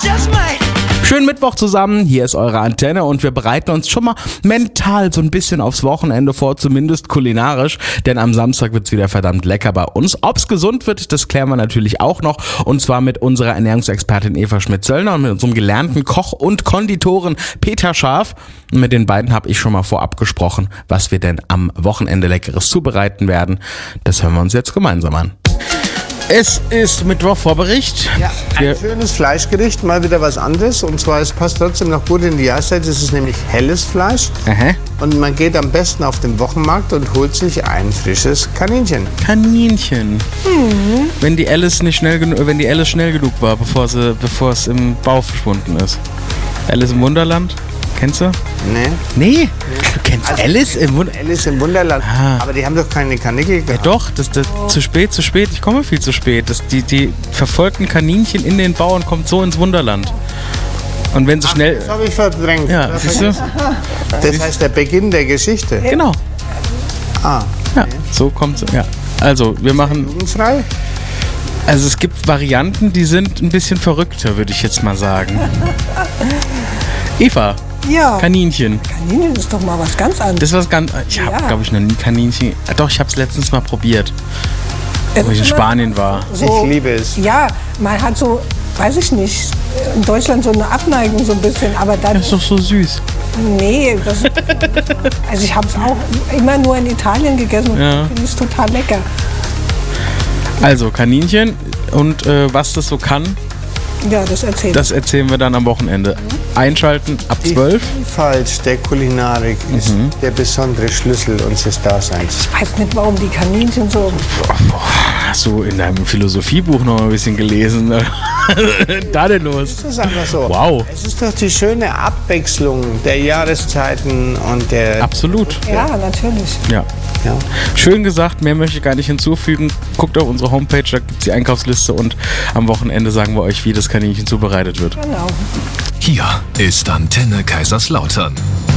Schönen Mittwoch zusammen, hier ist eure Antenne und wir bereiten uns schon mal mental so ein bisschen aufs Wochenende vor, zumindest kulinarisch, denn am Samstag wird's wieder verdammt lecker bei uns. Ob's gesund wird, das klären wir natürlich auch noch, und zwar mit unserer Ernährungsexpertin Eva Schmidt-Zöllner und mit unserem gelernten Koch und Konditoren Peter Scharf. Und mit den beiden habe ich schon mal vorab gesprochen, was wir denn am Wochenende Leckeres zubereiten werden. Das hören wir uns jetzt gemeinsam an. Es ist Mittwoch Vorbericht. Ja, ein schönes Fleischgericht, mal wieder was anderes. Und zwar, es passt trotzdem noch gut in die Jahreszeit. Es ist nämlich helles Fleisch. Aha. Und man geht am besten auf den Wochenmarkt und holt sich ein frisches Kaninchen. Kaninchen. Wenn die Alice schnell genug war, bevor es im Bauch verschwunden ist. Alice im Wunderland? Kennst du? Nee? Du kennst Alice im Wunderland? Alice im Wunderland. Ah. Aber die haben doch keine Kanickel gehabt. Ja doch, das zu spät. Ich komme viel zu spät. Die verfolgten Kaninchen in den Bau und kommt so ins Wunderland. Und wenn sie schnell... Das habe ich verdrängt. Ja, siehst du? Das heißt der Beginn der Geschichte. Genau. Ah. Ja, so kommt es. Ja. Also, wir machen... Jugendfrei? Also es gibt Varianten, die sind ein bisschen verrückter, würde ich jetzt mal sagen. Eva, Ja, Kaninchen. Kaninchen ist doch mal was ganz anderes. Das ist was ganz... Ich habe, Ja. glaube ich, noch nie Kaninchen... Doch, ich habe es letztens mal probiert, Es wo ich in ist immer Spanien war. so, Ich liebe es. Ja, man hat so, weiß ich nicht, in Deutschland so eine Abneigung so ein bisschen, aber dann... Das ist doch so süß. Nee, also ich habe es auch immer nur in Italien gegessen und Ja. finde es total lecker. Also, Kaninchen und was das so kann, Ja, das erzählt. das erzählen wir dann am Wochenende. Einschalten ab Die 12. Vielfalt der Kulinarik ist der besondere Schlüssel unseres Daseins. Ich weiß nicht, warum die Kaninchen so... Hast du in deinem Philosophiebuch noch ein bisschen gelesen? Da denn los? Das ist einfach so. Wow. Es ist doch die schöne Abwechslung der Jahreszeiten und der... Absolut. Ja, natürlich. Ja. Ja. Schön gesagt, mehr möchte ich gar nicht hinzufügen. Guckt auf unsere Homepage, da gibt es die Einkaufsliste und am Wochenende sagen wir euch, wie das Kaninchen zubereitet wird. Genau. Hier ist Antenne Kaiserslautern.